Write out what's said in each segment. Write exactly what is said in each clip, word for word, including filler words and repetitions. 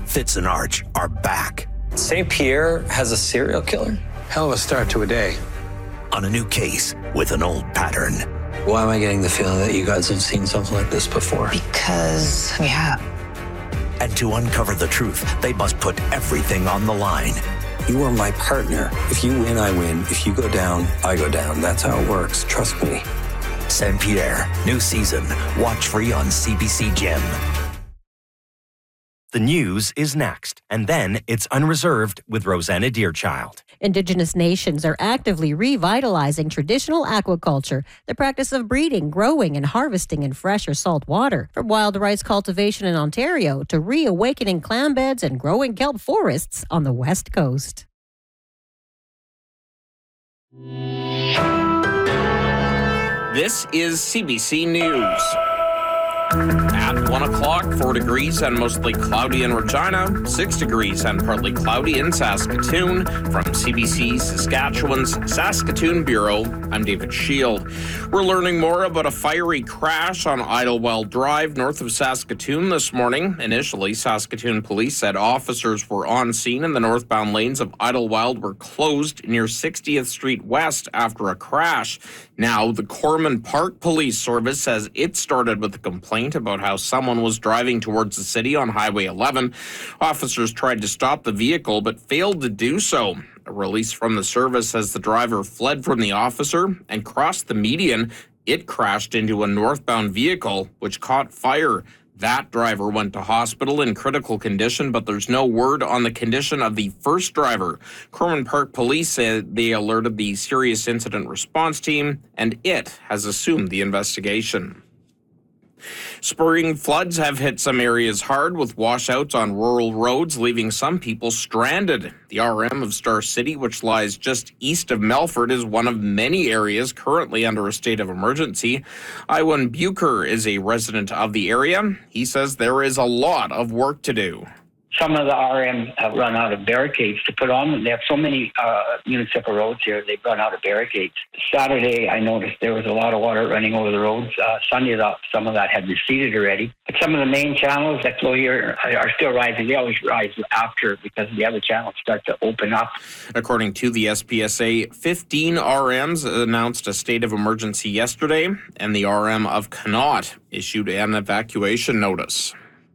Fitz and Arch are back. Saint Pierre has a serial killer? Hell of a start to a day. On a new case with an old pattern. Why am I getting the feeling that you guys have seen something like this before? Because we have. And to uncover the truth, they must put everything on the line. You are my partner. If you win, I win. If you go down, I go down. That's how it works. Trust me. Saint Pierre, new season. Watch free on C B C Gem. The news is next, and then it's Unreserved with Rosanna Deerchild. Indigenous nations are actively revitalizing traditional aquaculture, the practice of breeding, growing, and harvesting in fresh or salt water. From wild rice cultivation in Ontario to reawakening clam beds and growing kelp forests on the West Coast. This is C B C News. At one o'clock, four degrees and mostly cloudy in Regina, six degrees and partly cloudy in Saskatoon. From C B C Saskatchewan's Saskatoon Bureau, I'm David Shield. We're learning more about a fiery crash on Idlewild Drive north of Saskatoon this morning. Initially, Saskatoon police said officers were on scene and the northbound lanes of Idlewild were closed near sixtieth Street West after a crash. Now, the Corman Park Police Service says it started with a complaint about how someone was driving towards the city on Highway eleven. Officers tried to stop the vehicle but failed to do so. A release from the service says the driver fled from the officer and crossed the median. It crashed into a northbound vehicle, which caught fire. That driver went to hospital in critical condition, but there's no word on the condition of the first driver. Corman Park Police said they alerted the Serious Incident Response Team, and it has assumed the investigation. Spring floods have hit some areas hard with washouts on rural roads, leaving some people stranded. The R M of Star City, which lies just east of Melfort, is one of many areas currently under a state of emergency. Iwan Bucher is a resident of the area. He says there is a lot of work to do. Some of the R Ms have run out of barricades to put on them. They have so many uh, municipal roads here, they've run out of barricades. Saturday, I noticed there was a lot of water running over the roads. Uh, Sunday, some of that had receded already. But some of the main channels that flow here are still rising. They always rise after because the other channels start to open up. According to the S P S A, fifteen R Ms announced a state of emergency yesterday, and the R M of Connaught issued an evacuation notice.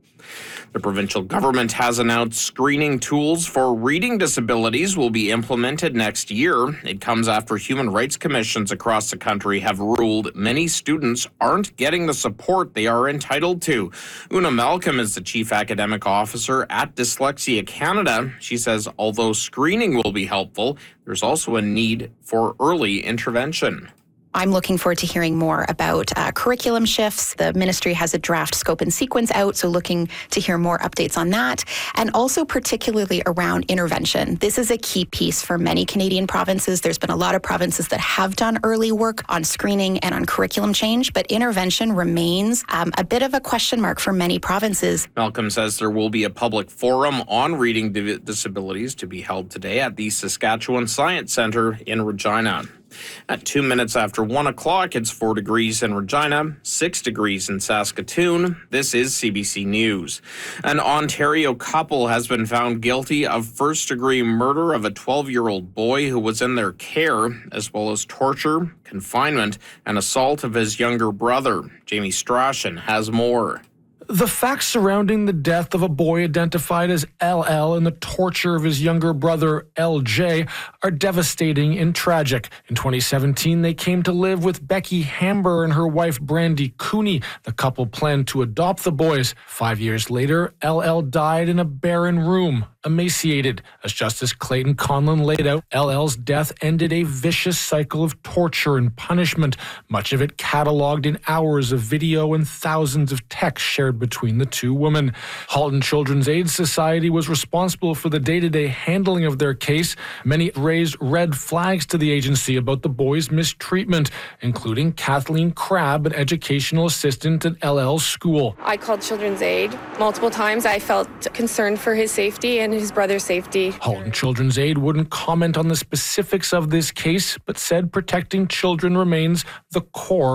The provincial government has announced screening tools for reading disabilities will be implemented next year. It comes after human rights commissions across the country have ruled many students aren't getting the support they are entitled to. Una Malcolm is the chief academic officer at Dyslexia Canada. She says although screening will be helpful, there's also a need for early intervention. I'm looking forward to hearing more about uh, curriculum shifts. The ministry has a draft scope and sequence out, so looking to hear more updates on that. And also particularly around intervention. This is a key piece for many Canadian provinces. There's been a lot of provinces that have done early work on screening and on curriculum change, but intervention remains um, a bit of a question mark for many provinces. Malcolm says there will be a public forum on reading disabilities to be held today at the Saskatchewan Science Centre in Regina. At two minutes after one o'clock, it's four degrees in Regina, six degrees in Saskatoon. This is C B C News. An Ontario couple has been found guilty of first-degree murder of a twelve-year-old boy who was in their care, as well as torture, confinement, and assault of his younger brother. Jamie Strachan has more. The facts surrounding the death of a boy identified as L L and the torture of his younger brother, L J, are devastating and tragic. In twenty seventeen, they came to live with Becky Hamber and her wife, Brandy Cooney. The couple planned to adopt the boys. Five years later, L L died in a barren room, emaciated. As Justice Clayton Conlon laid out, L L's death ended a vicious cycle of torture and punishment, much of it cataloged in hours of video and thousands of texts shared between the two women. Halton Children's Aid Society was responsible for the day-to-day handling of their case. Many raised red flags to the agency about the boys' mistreatment, including Kathleen Crabb, an educational assistant at L L's school. I called Children's Aid multiple times. I felt concerned for his safety and his brother's safety. Halton Children's Aid wouldn't comment on the specifics of this case, but said protecting children remains the core